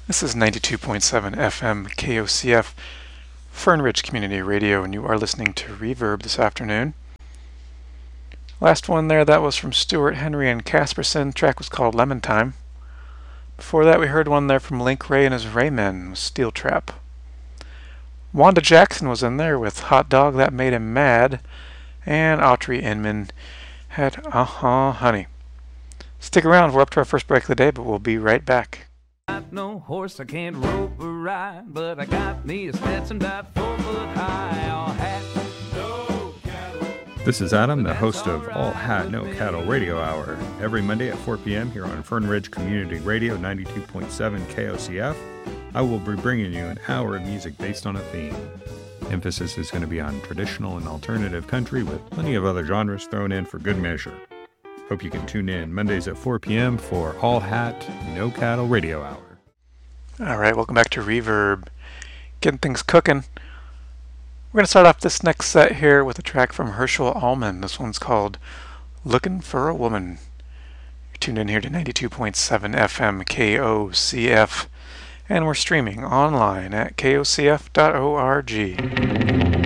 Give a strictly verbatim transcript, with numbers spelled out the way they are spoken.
This is ninety-two point seven F M K O C F, Fern Ridge Community Radio, and you are listening to Reverb this afternoon. Last one there, that was from Stuart Henry and Casperson. The track was called Lemon Time. Before that, we heard one there from Link Ray and his Raymen with Steel Trap. Wanda Jackson was in there with Hot Dog That Made Him Mad, and Autry Inman had Uh-huh Honey. Stick around, we're up to our first break of the day, but we'll be right back. Got no horse, I can't rope or ride, but I got me a Stetson about four foot high. All hat, no cattle. This is Adam, the host of All Hat No Cattle Radio Hour, every Monday at four p.m. here on Fern Ridge Community Radio ninety-two point seven K O C F. I will be bringing you an hour of music based on a theme. Emphasis is going to be on traditional and alternative country with plenty of other genres thrown in for good measure. Hope you can tune in Mondays at four p.m. for All Hat No Cattle Radio Hour. All right, welcome back to Reverb. Getting things cooking. We're going to start off this next set here with a track from Herschel Allman. This one's called Looking for a Woman. You're tuned in here to ninety-two point seven F M K O C F, and we're streaming online at K O C F dot org.